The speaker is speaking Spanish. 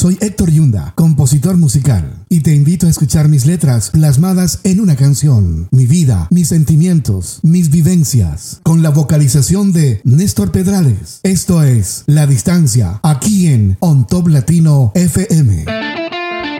Soy Héctor Yunda, compositor musical, y te invito a escuchar mis letras plasmadas en una canción, mi vida, mis sentimientos, mis vivencias, con la vocalización de Néstor Pedrales. Esto es La Distancia, aquí en On Top Latino FM.